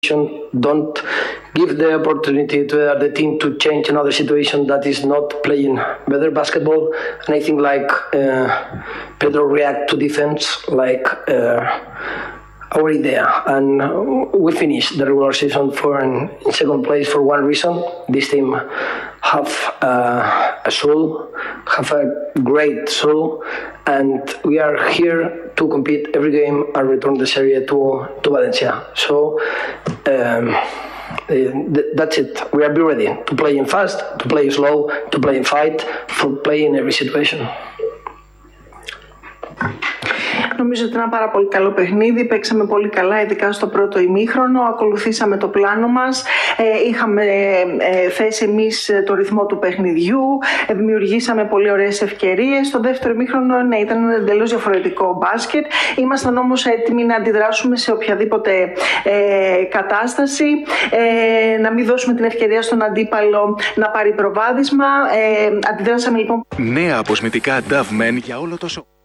don't give the opportunity to the team to change another situation that is not playing better basketball. And I think like Pedro react to defense like our idea, and we finished the regular season in second place for one reason. This team have a soul, have a great soul, and we are here to compete every game and return the series to Valencia. So that's it. We are be ready to play in fast, to play slow, to play in fight, for play in every situation. Νομίζω ότι είναι ένα πάρα πολύ καλό παιχνίδι. Παίξαμε πολύ καλά, ειδικά στο πρώτο ημίχρονο. Ακολουθήσαμε το πλάνο μας. Είχαμε θέσει εμείς το ρυθμό του παιχνιδιού. Δημιουργήσαμε πολύ ωραίες ευκαιρίες. Στο δεύτερο ημίχρονο ναι, ήταν ένα εντελώς διαφορετικό μπάσκετ. Ήμασταν όμως έτοιμοι να αντιδράσουμε σε οποιαδήποτε κατάσταση. Να μην δώσουμε την ευκαιρία στον αντίπαλο να πάρει προβάδισμα. Αντιδράσαμε λοιπόν. Νέα αποσμητικά Dove Men για όλο το